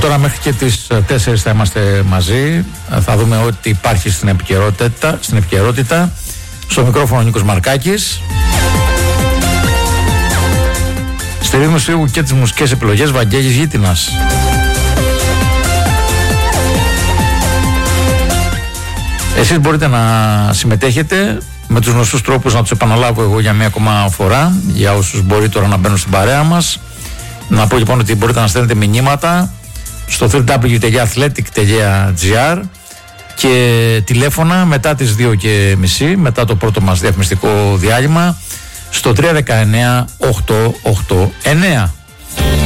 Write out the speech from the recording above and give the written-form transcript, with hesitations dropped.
τώρα μέχρι και τις 4 θα είμαστε μαζί. Θα δούμε ό,τι υπάρχει στην επικαιρότητα. Στο μικρόφωνο ο Νίκος Μαρκάκης. Στη ρύθμιση του και τις μουσικές επιλογές Βαγγέλης Γίτινας. Εσείς μπορείτε να συμμετέχετε με τους γνωστούς τρόπους, να τους επαναλάβω εγώ για μία ακόμα φορά, για όσους μπορεί τώρα να μπαίνουν στην παρέα μας. Να πω λοιπόν ότι μπορείτε να στέλνετε μηνύματα στο www.athletic.gr και τηλέφωνα μετά τις 2:30, μετά το πρώτο μας διαφημιστικό διάλειμμα, στο 319 889.